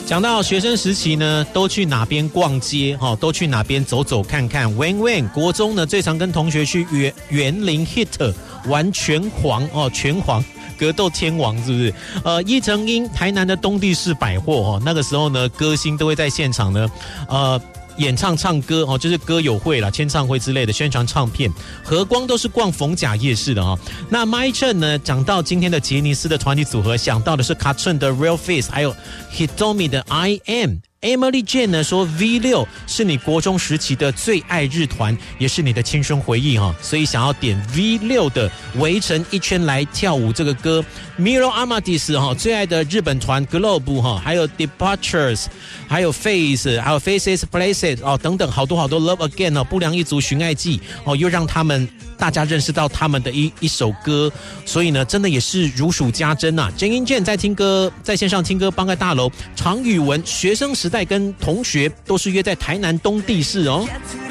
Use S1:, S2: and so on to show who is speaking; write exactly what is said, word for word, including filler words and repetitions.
S1: 讲到学生时期呢，都去哪边逛街哈、哦，都去哪边走走看看。Wayne Wayne 国中呢，最常跟同学去园园林 hit 玩拳皇哦，拳皇格斗天王是不是？呃，伊藤英台南的东地市百货哦，那个时候呢，歌星都会在现场呢，呃。演唱唱歌哦，就是歌友会啦、签唱会之类的宣传唱片。和光都是逛逢甲夜市的哦。那 My Chen 呢，讲到今天的杰尼斯的团体组合，想到的是 Cartoon 的 Real Face， 还有 Hitomi 的 I Am。Emily Jane 呢说 V 六 是你国中时期的最爱日团，也是你的青春回忆哈，所以想要点 V 六 的围成一圈来跳舞这个歌。Miro Amadis 哈最爱的日本团 Globe 哈，还有 Departures， 还有 Face， 还有 Faces Places 哦等等好多好多 Love Again 哦不良一族寻爱记哦又让他们大家认识到他们的一一首歌，所以呢真的也是如数家珍啊。Jane Jane 在听歌在线上听歌帮个大楼，常宇文学生时代跟同学都是约在台南东地市哦。